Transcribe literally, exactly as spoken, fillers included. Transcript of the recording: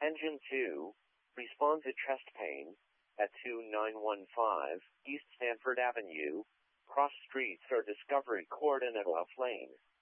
Engine two, respond to chest pain at two nine one five East Stanford Avenue, cross streets or Discovery Court in L F Lane.